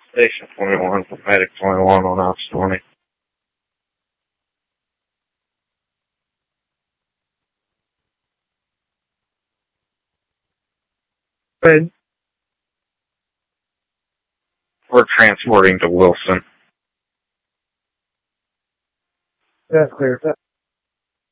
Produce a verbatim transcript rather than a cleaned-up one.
Station twenty-one for Medic twenty-one on Ops twenty. Good. We're transporting to Wilson. That's clear.